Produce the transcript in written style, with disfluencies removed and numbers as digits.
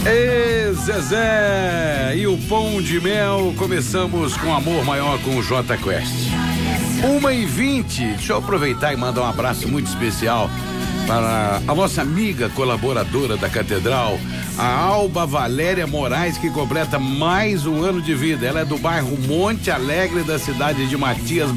Ê, Zezé! E o Pão de Mel, começamos com Amor Maior com o J Quest. 1h20, deixa eu aproveitar e mandar um abraço muito especial para a nossa amiga colaboradora da Catedral, a Alba Valéria Moraes, que completa mais um ano de vida. Ela é do bairro Monte Alegre, da cidade de Matias